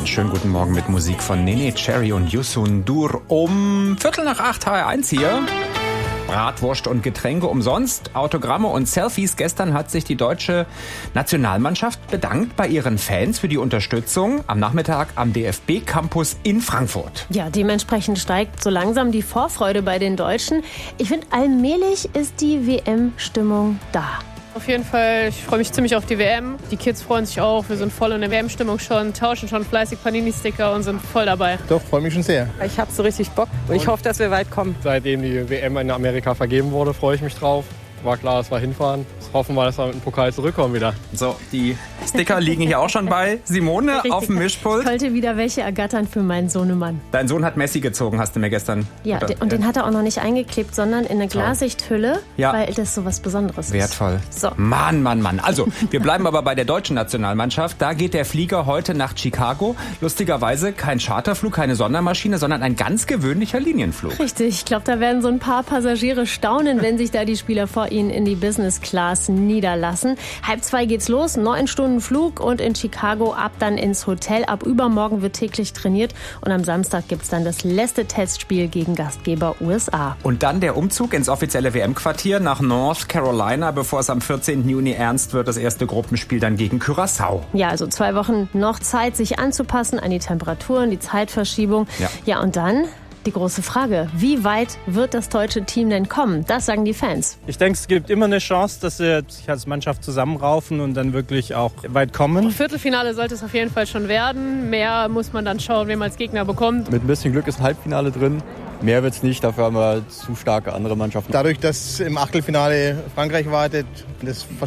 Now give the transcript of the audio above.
schönen guten Morgen mit Musik von Nene Cherry und Youssou N'Dour um 7:45 HR1 hier. Bratwurst und Getränke umsonst, Autogramme und Selfies. Gestern hat sich die deutsche Nationalmannschaft bedankt bei ihren Fans für die Unterstützung am Nachmittag am DFB-Campus in Frankfurt. Ja, dementsprechend steigt so langsam die Vorfreude bei den Deutschen. Ich finde, allmählich ist die WM-Stimmung da. Auf jeden Fall, ich freue mich ziemlich auf die WM. Die Kids freuen sich auch, wir sind voll in der WM-Stimmung schon, tauschen schon fleißig Panini-Sticker und sind voll dabei. Doch, freue mich schon sehr. Ich habe so richtig Bock und ich hoffe, dass wir weit kommen. Seitdem die WM in Amerika vergeben wurde, freue ich mich drauf. War klar, dass wir hinfahren. Jetzt hoffen wir, dass wir mit dem Pokal zurückkommen wieder. So, die Sticker liegen hier auch schon bei Simone Richtig, auf dem Mischpult. Ich wollte wieder welche ergattern für meinen Sohnemann. Dein Sohn hat Messi gezogen, hast du mir gestern. Ja, und den hat er auch noch nicht eingeklebt, sondern in eine Glassichthülle, Ja. weil das so was Besonderes ist. Wertvoll. So. Mann. Also, wir bleiben aber bei der deutschen Nationalmannschaft. Da geht der Flieger heute nach Chicago. Lustigerweise kein Charterflug, keine Sondermaschine, sondern ein ganz gewöhnlicher Linienflug. Richtig, ich glaube, da werden so ein paar Passagiere staunen, wenn sich da die Spieler vor ihnen in die Business Class niederlassen. 1:30 geht's los, 9 Stunden Flug und in Chicago ab dann ins Hotel. Ab übermorgen wird täglich trainiert und am Samstag gibt's dann das letzte Testspiel gegen Gastgeber USA. Und dann der Umzug ins offizielle WM-Quartier nach North Carolina, bevor es am 14. Juni ernst wird. Das erste Gruppenspiel dann gegen Curaçao. Ja, also 2 Wochen noch Zeit, sich anzupassen an die Temperaturen, die Zeitverschiebung. Ja, und dann die große Frage, wie weit wird das deutsche Team denn kommen? Das sagen die Fans. Ich denke, es gibt immer eine Chance, dass sie sich als Mannschaft zusammenraufen und dann wirklich auch weit kommen. Viertelfinale sollte es auf jeden Fall schon werden. Mehr muss man dann schauen, wen man als Gegner bekommt. Mit ein bisschen Glück ist ein Halbfinale drin. Mehr wird's nicht, dafür haben wir zu starke andere Mannschaften. Dadurch, dass im Achtelfinale Frankreich wartet, das